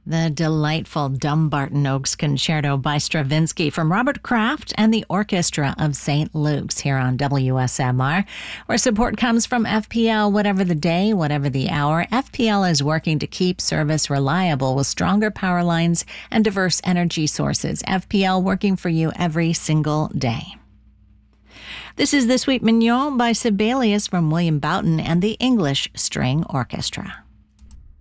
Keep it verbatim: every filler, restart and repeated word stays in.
The delightful Dumbarton Oaks Concerto by Stravinsky from Robert Kraft and the Orchestra of Saint Luke's here on W S M R, where support comes from F P L. Whatever the day, whatever the hour, F P L is working to keep service reliable with stronger power lines and diverse energy sources. F P L working for you every single day. This is The Suite Mignon by Sibelius from William Boughton and the English String Orchestra.